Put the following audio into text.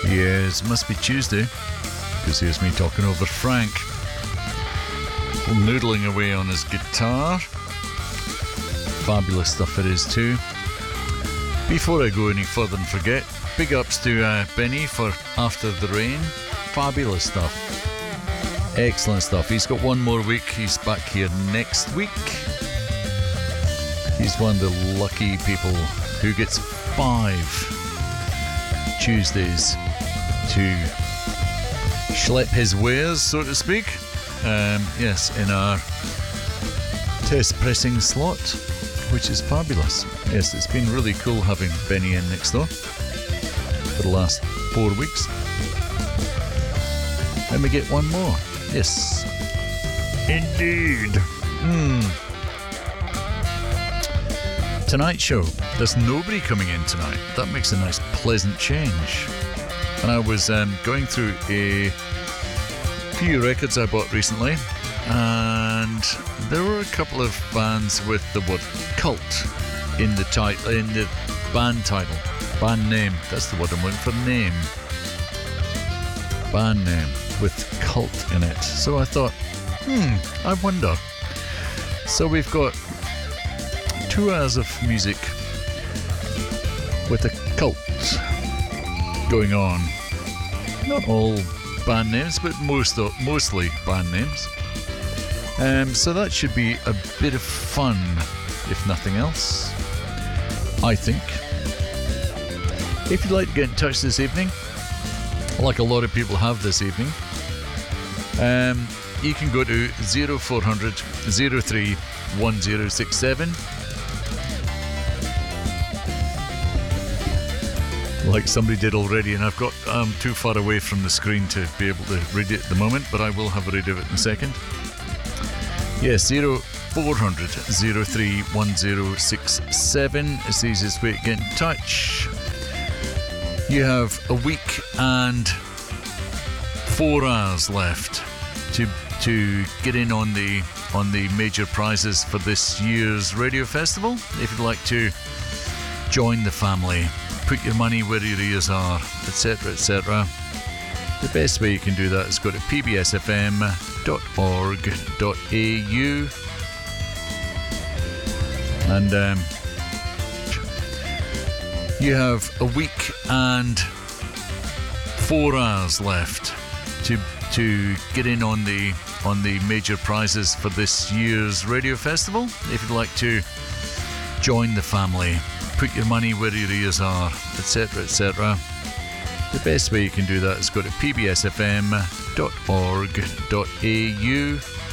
Yes, must be Tuesday, because here's me talking over Frank, noodling away on his guitar. Fabulous stuff it is too. Before I go any further and forget, big ups to Benny for After the Rain. Fabulous stuff. Excellent stuff. He's got one more week. He's back here next week. He's one of the lucky people who gets 5 Tuesdays to schlep his wares, so to speak. Yes, in our test pressing slot, which is fabulous. Yes, it's been really cool having Benny in next door for the last 4 weeks. And we get one more. Yes, indeed. Tonight show, there's nobody coming in tonight. That makes a nice pleasant change. And I was going through a few records I bought recently, and there were a couple of bands with the word cult in the title, in the band title, band name. That's the word I'm looking for. Name, band name with cult in it. So I thought, I wonder. So we've got 2 hours of music with a cult going on. Not all band names, but mostly band names. So that should be a bit of fun, if nothing else, I think. If you'd like to get in touch this evening, like a lot of people have this evening, you can go to 0400 03 1067. Like somebody did already, and I'm too far away from the screen to be able to read it at the moment, but I will have a read of it in a second. Yes, 0400 03 1067 is the easiest way to get in touch. You have a week and 4 hours left to get in on the major prizes for this year's radio festival. If you'd like to join the family, put your money where your ears are, etc., etc., the best way you can do that is go to pbsfm.org.au, and you have a week and 4 hours left to get in on the major prizes for this year's radio festival. If you'd like to join the family, put your money where your ears are, etc., etc., the best way you can do that is go to pbsfm.org.au,